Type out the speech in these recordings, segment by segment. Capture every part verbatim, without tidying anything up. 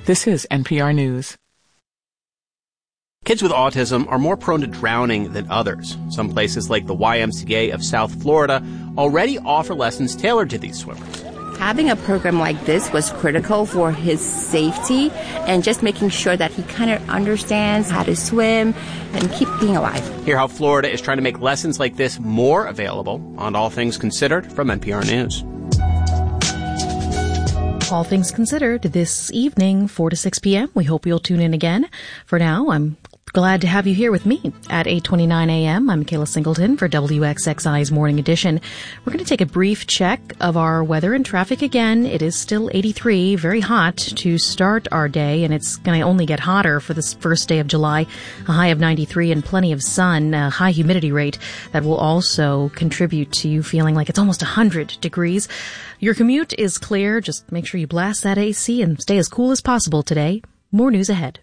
This is N P R News. Kids with autism are more prone to drowning than others. Some places like the Y M C A of South Florida already offer lessons tailored to these swimmers. Having a program like this was critical for his safety and just making sure that he kind of understands how to swim and keep being alive. Hear how Florida is trying to make lessons like this more available on All Things Considered from N P R News. All Things Considered this evening, four to six p.m. We hope you'll tune in again. For now, I'm glad to have you here with me at eight twenty-nine a.m. I'm Michaela Singleton for W X X I's Morning Edition. We're going to take a brief check of our weather and traffic again. It is still eighty-three, very hot to start our day, and it's going to only get hotter for this first day of July. A high of ninety-three and plenty of sun, a high humidity rate that will also contribute to you feeling like it's almost one hundred degrees. Your commute is clear. Just make sure you blast that A C and stay as cool as possible today. More news ahead.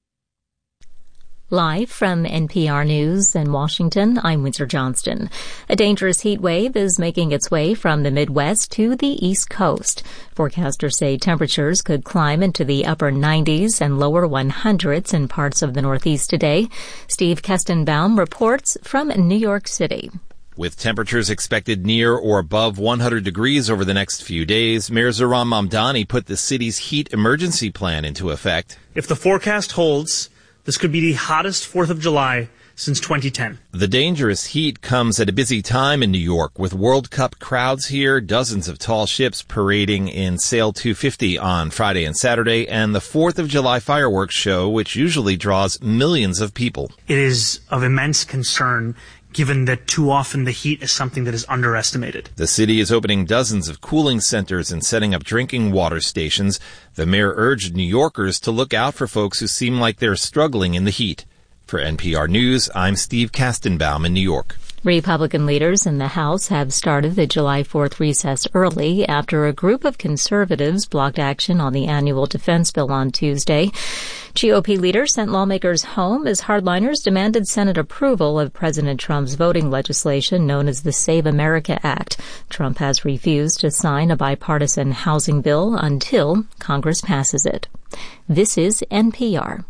Live from N P R News in Washington, I'm Windsor Johnston. A dangerous heat wave is making its way from the Midwest to the East Coast. Forecasters say temperatures could climb into the upper nineties and lower hundreds in parts of the Northeast today. Steve Kestenbaum reports from New York City. With temperatures expected near or above one hundred degrees over the next few days, Mayor Zohran Mamdani put the city's heat emergency plan into effect. If the forecast holds, this could be the hottest fourth of July since twenty ten. The dangerous heat comes at a busy time in New York, with World Cup crowds here, dozens of tall ships parading in Sail two fifty on Friday and Saturday, and the fourth of July fireworks show, which usually draws millions of people. It is of immense concern, given that too often the heat is something that is underestimated. The city is opening dozens of cooling centers and setting up drinking water stations. The mayor urged New Yorkers to look out for folks who seem like they're struggling in the heat. For N P R News, I'm Steve Kestenbaum in New York. Republican leaders in the House have started the July fourth recess early after a group of conservatives blocked action on the annual defense bill on Tuesday. G O P leaders sent lawmakers home as hardliners demanded Senate approval of President Trump's voting legislation known as the Save America Act. Trump has refused to sign a bipartisan housing bill until Congress passes it. This is N P R.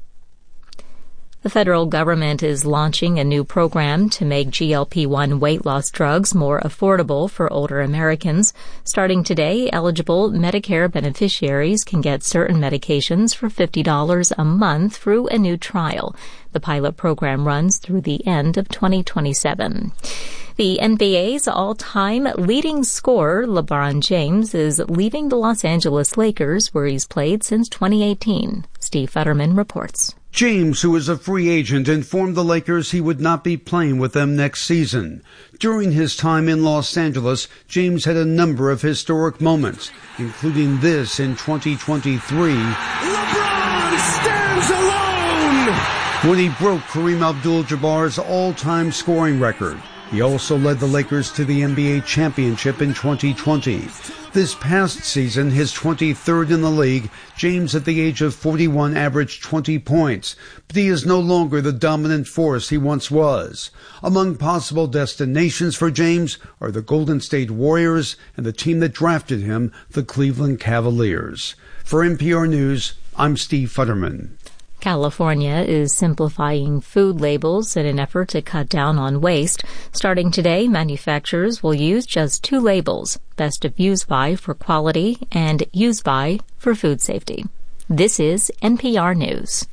The federal government is launching a new program to make G L P one weight loss drugs more affordable for older Americans. Starting today, eligible Medicare beneficiaries can get certain medications for fifty dollars a month through a new trial. The pilot program runs through the end of twenty twenty-seven. The N B A's all-time leading scorer, LeBron James, is leaving the Los Angeles Lakers, where he's played since twenty eighteen. Steve Futterman reports. James, who is a free agent, informed the Lakers he would not be playing with them next season. During his time in Los Angeles, James had a number of historic moments, including this in twenty twenty-three. LeBron stands alone! When he broke Kareem Abdul-Jabbar's all-time scoring record. He also led the Lakers to the N B A championship in twenty twenty. This past season, his twenty-third in the league, James at the age of forty-one averaged twenty points, but he is no longer the dominant force he once was. Among possible destinations for James are the Golden State Warriors and the team that drafted him, the Cleveland Cavaliers. For N P R News, I'm Steve Futterman. California is simplifying food labels in an effort to cut down on waste. Starting today, manufacturers will use just two labels, Best of Use By for quality and Use By for food safety. This is N P R News.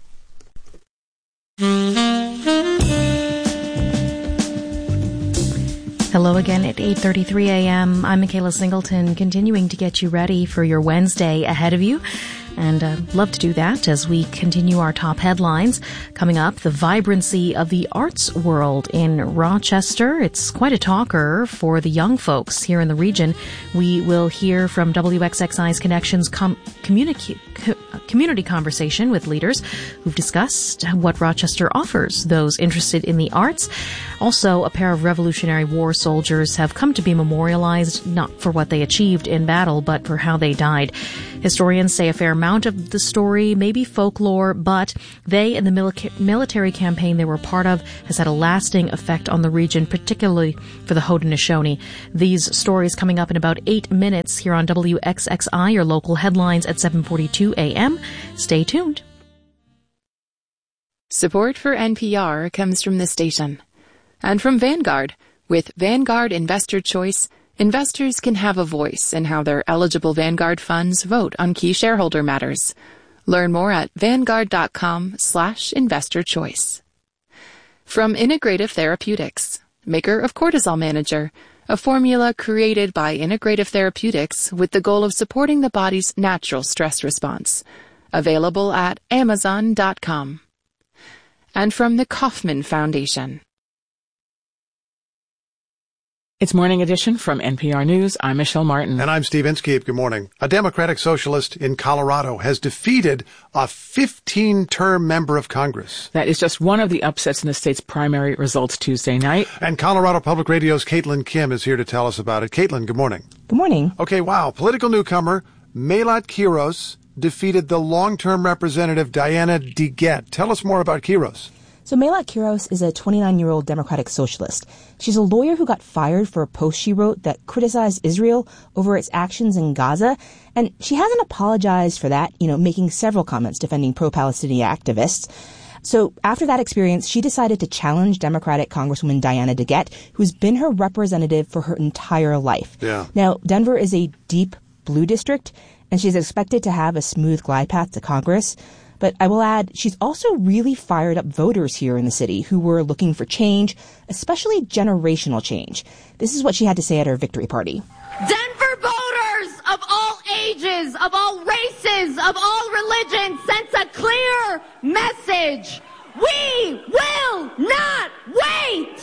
Hello again at eight thirty-three a.m. I'm Michaela Singleton, continuing to get you ready for your Wednesday ahead of you. And uh, love to do that as we continue our top headlines. Coming up, the vibrancy of the arts world in Rochester. It's quite a talker for the young folks here in the region. We will hear from W X X I's Connections com- communica- co- community conversation with leaders who've discussed what Rochester offers those interested in the arts. Also, a pair of Revolutionary War soldiers have come to be memorialized, not for what they achieved in battle, but for how they died. Historians say a fair amount of the story may be folklore, but they and the mili- military campaign they were part of has had a lasting effect on the region, particularly for the Haudenosaunee. These stories coming up in about eight minutes here on W X X I, your local headlines at seven forty-two a.m. a.m. Stay tuned. Support for N P R comes from the station and from Vanguard. With Vanguard Investor Choice, investors can have a voice in how their eligible Vanguard funds vote on key shareholder matters. Learn more at vanguard.com slash investor choice. From Integrative Therapeutics, maker of Cortisol Manager, a formula created by Integrative Therapeutics with the goal of supporting the body's natural stress response. Available at amazon dot com. And from the Kauffman Foundation. It's Morning Edition from N P R News. I'm Michelle Martin. And I'm Steve Inskeep. Good morning. A Democratic Socialist in Colorado has defeated a fifteen-term member of Congress. That is just one of the upsets in the state's primary results Tuesday night. And Colorado Public Radio's Caitlin Kim is here to tell us about it. Caitlin, good morning. Good morning. Okay, wow. Political newcomer Melat Quiros defeated the long-term representative Diana DeGette. Tell us more about Quiros. So Melat Quiros is a twenty-nine-year-old Democratic Socialist. She's a lawyer who got fired for a post she wrote that criticized Israel over its actions in Gaza. And she hasn't apologized for that, you know, making several comments defending pro-Palestinian activists. So after that experience, she decided to challenge Democratic Congresswoman Diana DeGette, who's been her representative for her entire life. Yeah. Now, Denver is a deep blue district, and she's expected to have a smooth glide path to Congress. But I will add, she's also really fired up voters here in the city who were looking for change, especially generational change. This is what she had to say at her victory party. Denver voters of all ages, of all races, of all religions sends a clear message. We will not wait!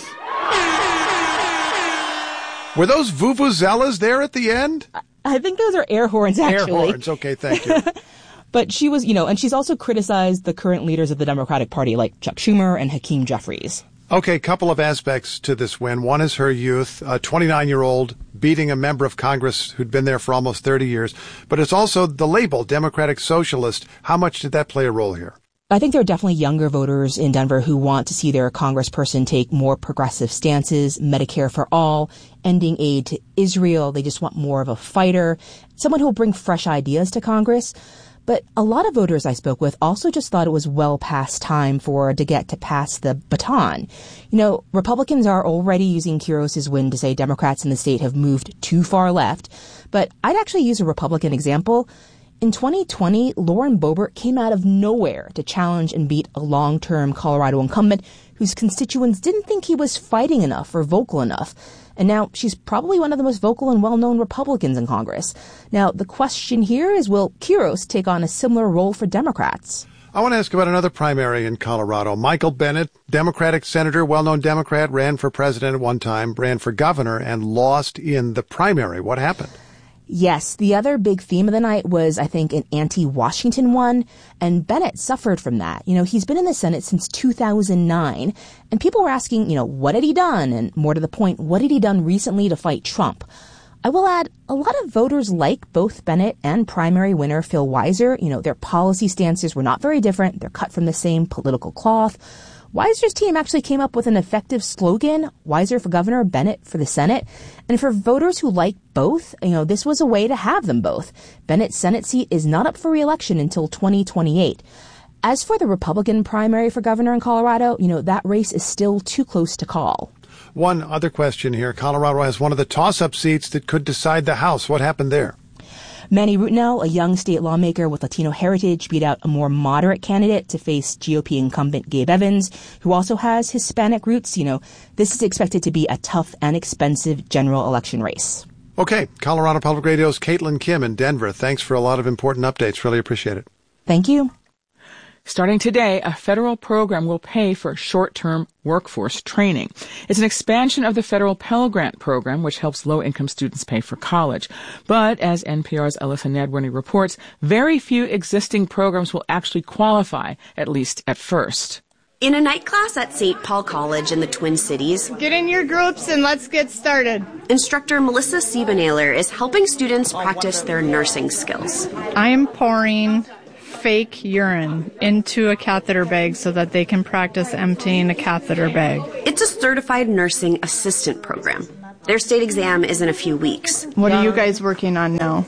Were those vuvuzelas there at the end? I think those are air horns, actually. Air horns, okay, thank you. But she was, you know, and she's also criticized the current leaders of the Democratic Party like Chuck Schumer and Hakeem Jeffries. Okay, couple of aspects to this win. One is her youth, a twenty-nine-year-old beating a member of Congress who'd been there for almost thirty years. But it's also the label, Democratic Socialist. How much did that play a role here? I think there are definitely younger voters in Denver who want to see their congressperson take more progressive stances, Medicare for all, ending aid to Israel. They just want more of a fighter, someone who will bring fresh ideas to Congress. But a lot of voters I spoke with also just thought it was well past time for DeGette to pass the baton. You know, Republicans are already using Quiros' win to say Democrats in the state have moved too far left. But I'd actually use a Republican example. In twenty twenty, Lauren Boebert came out of nowhere to challenge and beat a long-term Colorado incumbent whose constituents didn't think he was fighting enough or vocal enough. And now she's probably one of the most vocal and well-known Republicans in Congress. Now, the question here is, will Quiros take on a similar role for Democrats? I want to ask about another primary in Colorado. Michael Bennet, Democratic senator, well-known Democrat, ran for president at one time, ran for governor, and lost in the primary. What happened? Yes, the other big theme of the night was, I think, an anti-Washington one, and Bennet suffered from that. You know, he's been in the Senate since two thousand nine, and people were asking, you know, what had he done? And more to the point, what had he done recently to fight Trump? I will add, a lot of voters like both Bennet and primary winner Phil Weiser. You know, their policy stances were not very different. They're cut from the same political cloth. Weiser's team actually came up with an effective slogan, Weiser for governor, Bennet for the Senate. And for voters who like both, you know, this was a way to have them both. Bennett's Senate seat is not up for re-election until twenty twenty-eight. As for the Republican primary for governor in Colorado, you know, that race is still too close to call. One other question here. Colorado has one of the toss-up seats that could decide the House. What happened there? Manny Rutinel, a young state lawmaker with Latino heritage, beat out a more moderate candidate to face G O P incumbent Gabe Evans, who also has Hispanic roots. You know, this is expected to be a tough and expensive general election race. Okay, Colorado Public Radio's Caitlin Kim in Denver. Thanks for a lot of important updates. Really appreciate it. Thank you. Starting today, a federal program will pay for short-term workforce training. It's an expansion of the federal Pell Grant program, which helps low-income students pay for college. But as N P R's Alyssa Nadworny reports, very few existing programs will actually qualify, at least at first. In a night class at Saint Paul College in the Twin Cities, get in your groups and let's get started. Instructor Melissa Siebenailer is helping students practice their nursing skills. I'm pouring fake urine into a catheter bag so that they can practice emptying a catheter bag. It's a certified nursing assistant program. Their state exam is in a few weeks. What are you guys working on now?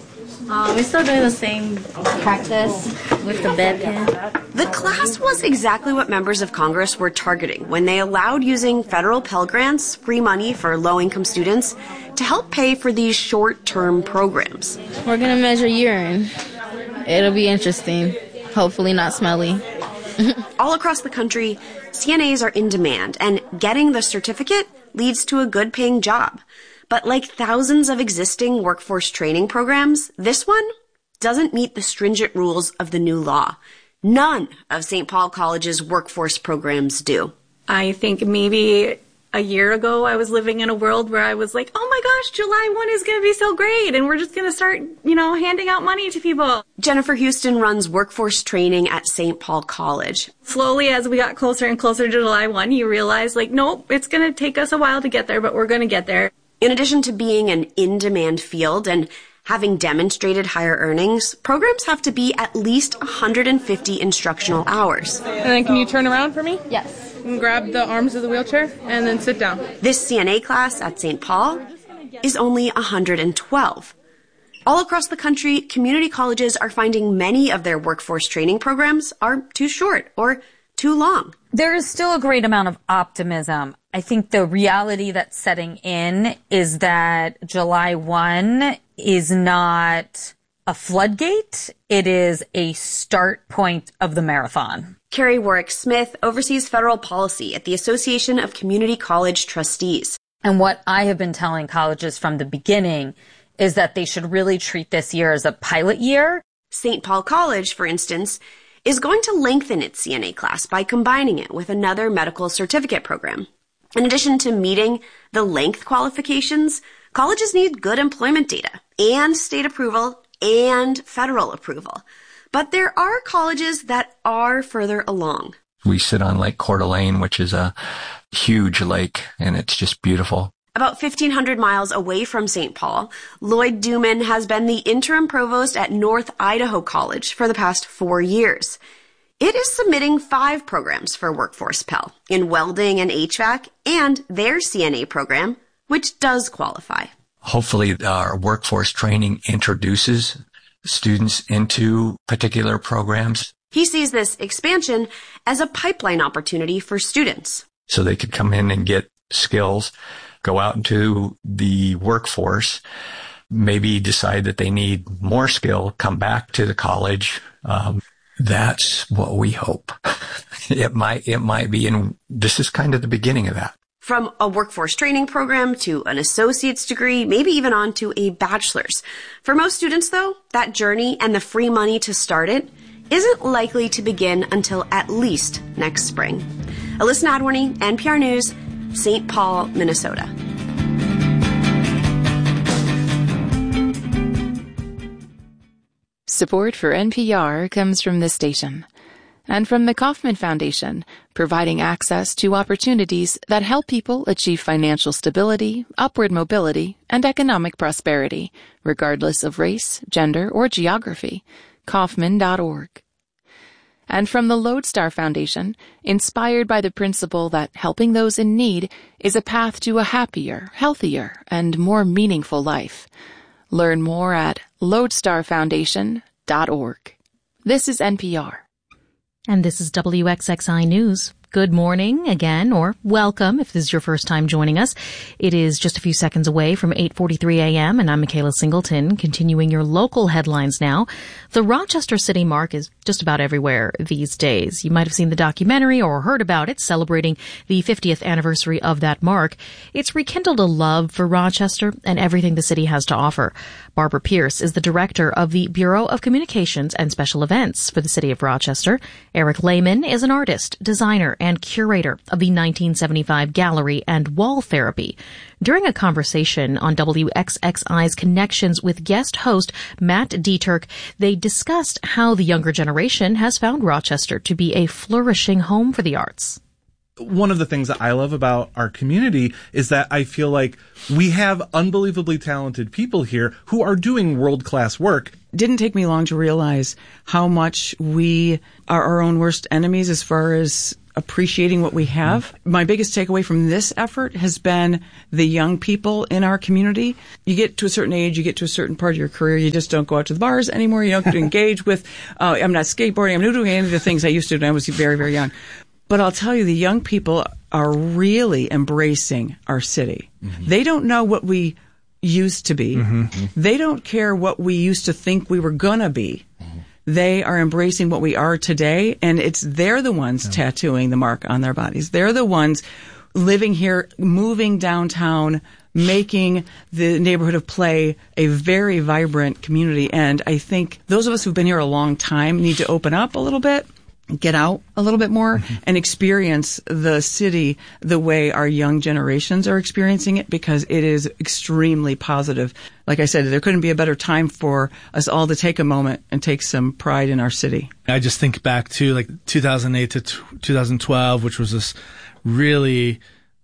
Um, we're still doing the same practice with the bedpan. The class was exactly what members of Congress were targeting when they allowed using federal Pell Grants, free money for low-income students, to help pay for these short-term programs. We're going to measure urine. It'll be interesting. Hopefully not smelly. All across the country, C N As are in demand, and getting the certificate leads to a good-paying job. But like thousands of existing workforce training programs, this one doesn't meet the stringent rules of the new law. None of Saint Paul College's workforce programs do. I think maybe a year ago I was living in a world where I was like, oh my gosh, July first is going to be so great, and we're just going to start, you know, handing out money to people. Jennifer Houston runs workforce training at Saint Paul College. Slowly, as we got closer and closer to July first, you realize, like, nope, it's going to take us a while to get there, but we're going to get there. In addition to being an in-demand field and having demonstrated higher earnings, programs have to be at least one hundred fifty instructional hours. And then can you turn around for me? Yes. And grab the arms of the wheelchair and then sit down. This C N A class at Saint Paul is only one hundred twelve. All across the country, community colleges are finding many of their workforce training programs are too short or too long. There is still a great amount of optimism. I think the reality that's setting in is that July first is not a floodgate. It is a start point of the marathon. Carrie Warwick-Smith oversees federal policy at the Association of Community College Trustees. And what I have been telling colleges from the beginning is that they should really treat this year as a pilot year. Saint Paul College, for instance, is going to lengthen its C N A class by combining it with another medical certificate program. In addition to meeting the length qualifications, colleges need good employment data and state approval and federal approval. But there are colleges that are further along. We sit on Lake Coeur d'Alene, which is a huge lake, and it's just beautiful. About fifteen hundred miles away from Saint Paul, Lloyd Duman has been the interim provost at North Idaho College for the past four years. It is submitting five programs for Workforce Pell in welding and H V A C and their C N A program, which does qualify. Hopefully our workforce training introduces students into particular programs. He sees this expansion as a pipeline opportunity for students. So they could come in and get skills, go out into the workforce, maybe decide that they need more skill, come back to the college. Um, that's what we hope. It might, it might be, and this is kind of the beginning of that. From a workforce training program to an associate's degree, maybe even on to a bachelor's. For most students, though, that journey and the free money to start it isn't likely to begin until at least next spring. Alyssa Nadworny, N P R News, Saint Paul, Minnesota. Support for N P R comes from this station and from the Kauffman Foundation, providing access to opportunities that help people achieve financial stability, upward mobility, and economic prosperity, regardless of race, gender, or geography. Kauffman dot org. And from the Lodestar Foundation, inspired by the principle that helping those in need is a path to a happier, healthier, and more meaningful life. Learn more at lodestar foundation dot org. This is N P R. And this is W X X I News. Good morning again, or welcome if this is your first time joining us. It is just a few seconds away from eight forty-three a.m., and I'm Michaela Singleton, continuing your local headlines now. The Rochester City Mark is just about everywhere these days. You might have seen the documentary or heard about it, celebrating the fiftieth anniversary of that mark. It's rekindled a love for Rochester and everything the city has to offer. Barbara Pierce is the director of the Bureau of Communications and Special Events for the city of Rochester. Eric Lehman is an artist, designer, and curator of the nineteen seventy-five Gallery and Wall Therapy. During a conversation on W X X I's Connections with guest host Matt Dieterk, they discussed how the younger generation has found Rochester to be a flourishing home for the arts. One of the things that I love about our community is that I feel like we have unbelievably talented people here who are doing world-class work. It didn't take me long to realize how much we are our own worst enemies as far as appreciating what we have. My biggest takeaway from this effort has been the young people in our community. You get to a certain age, you get to a certain part of your career, you just don't go out to the bars anymore. You don't engage with, uh, I'm not skateboarding, I'm not doing any of the things I used to do when I was very, very young. But I'll tell you, the young people are really embracing our city. Mm-hmm. They don't know what we used to be. Mm-hmm. They don't care what we used to think we were gonna be. Mm-hmm. They are embracing what we are today, and it's they're the ones yeah. tattooing the mark on their bodies. They're the ones living here, moving downtown, making the neighborhood of play a very vibrant community. And I think those of us who've been here a long time need to open up a little bit, get out a little bit more, mm-hmm. and experience the city the way our young generations are experiencing it, because it is extremely positive. Like I said, there couldn't be a better time for us all to take a moment and take some pride in our city. I just think back to like two thousand eight to two thousand twelve, which was this really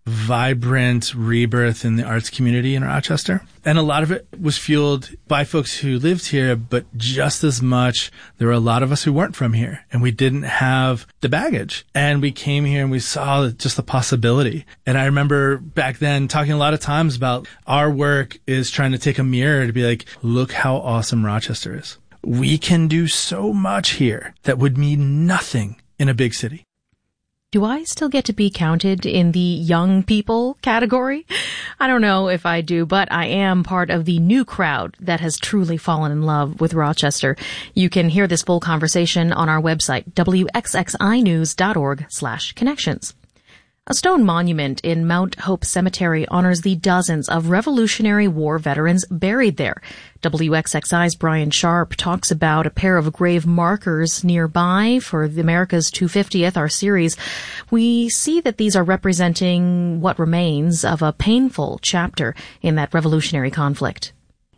vibrant rebirth in the arts community in Rochester. And a lot of it was fueled by folks who lived here, but just as much, there were a lot of us who weren't from here, and we didn't have the baggage. And we came here and we saw just the possibility. And I remember back then talking a lot of times about our work is trying to take a mirror to be like, look how awesome Rochester is. We can do so much here that would mean nothing in a big city. Do I still get to be counted in the young people category? I don't know if I do, but I am part of the new crowd that has truly fallen in love with Rochester. You can hear this full conversation on our website, w x x i news dot org slash connections. A stone monument in Mount Hope Cemetery honors the dozens of Revolutionary War veterans buried there. W X X I's Brian Sharp talks about a pair of grave markers nearby for the America's two hundred fiftieth, our series. We see that these are representing what remains of a painful chapter in that revolutionary conflict.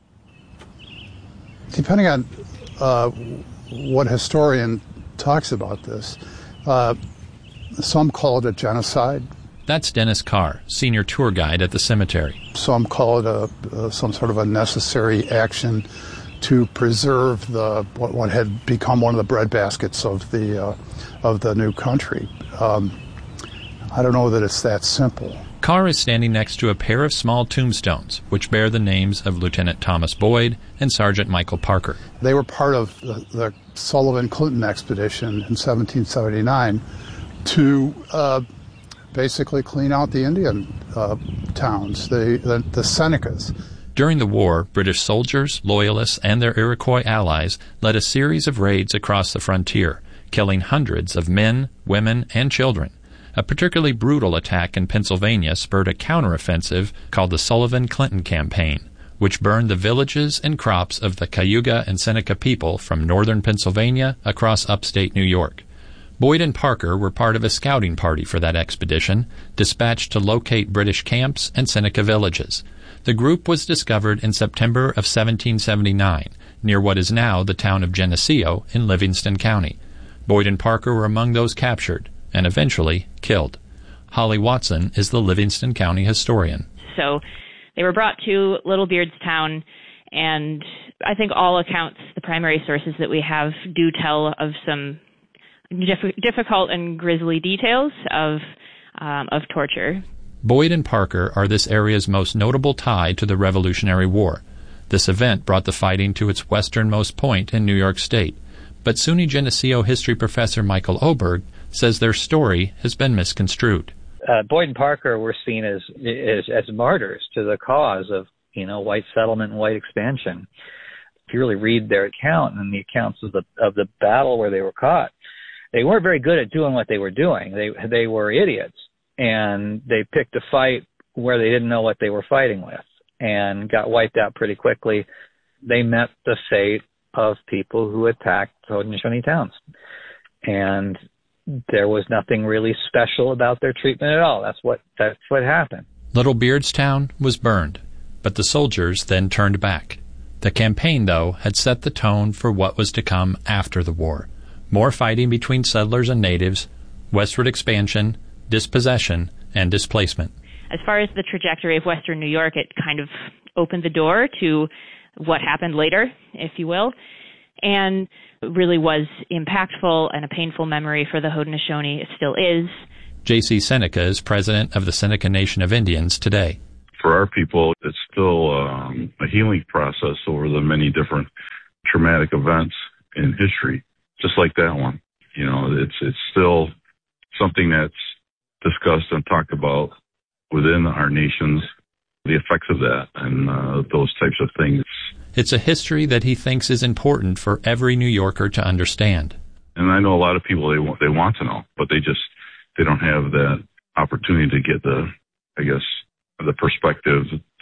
Depending on uh, what historian talks about this, uh, some call it a genocide. That's Dennis Carr, senior tour guide at the cemetery. Some call it a, uh, some sort of a necessary action to preserve the what, what had become one of the breadbaskets of the uh, of the new country. Um, I don't know that it's that simple. Carr is standing next to a pair of small tombstones, which bear the names of Lieutenant Thomas Boyd and Sergeant Michael Parker. They were part of the, the Sullivan-Clinton expedition in seventeen seventy-nine. To uh, basically clean out the Indian uh, towns, the, the the Senecas. During the war, British soldiers, loyalists, and their Iroquois allies led a series of raids across the frontier, killing hundreds of men, women, and children. A particularly brutal attack in Pennsylvania spurred a counteroffensive called the Sullivan-Clinton Campaign, which burned the villages and crops of the Cayuga and Seneca people from northern Pennsylvania across upstate New York. Boyd and Parker were part of a scouting party for that expedition, dispatched to locate British camps and Seneca villages. The group was discovered in September of seventeen seventy-nine, near what is now the town of Geneseo in Livingston County. Boyd and Parker were among those captured, and eventually killed. Holly Watson is the Livingston County historian. So they were brought to Little Beardstown, and I think all accounts, the primary sources that we have, do tell of some difficult and grisly details of um, of torture. Boyd and Parker are this area's most notable tie to the Revolutionary War. This event brought the fighting to its westernmost point in New York State. But SUNY Geneseo history professor Michael Oberg says their story has been misconstrued. Uh, Boyd and Parker were seen as, as as martyrs to the cause of, you know, white settlement and white expansion. If you really read their account and the accounts of the of the battle where they were caught, they weren't very good at doing what they were doing. They they were idiots, and they picked a fight where they didn't know what they were fighting with and got wiped out pretty quickly. They met the fate of people who attacked Haudenosaunee towns, and there was nothing really special about their treatment at all. That's what that's what happened. Little Beardstown was burned, but the soldiers then turned back. The campaign, though, had set the tone for what was to come after the war. More fighting between settlers and natives, westward expansion, dispossession, and displacement. As far as the trajectory of Western New York, it kind of opened the door to what happened later, if you will. and it really was impactful and a painful memory for the Haudenosaunee. It still is. J C Seneca is president of the Seneca Nation of Indians today. For our people, it's still um, a healing process over the many different traumatic events in history, just like that one. You know, it's it's still something that's discussed and talked about within our nations, the effects of that and uh, those types of things. It's a history that he thinks is important for every New Yorker to understand. And I know a lot of people, they want, they want to know, but they just, they don't have that opportunity to get the, I guess, the perspective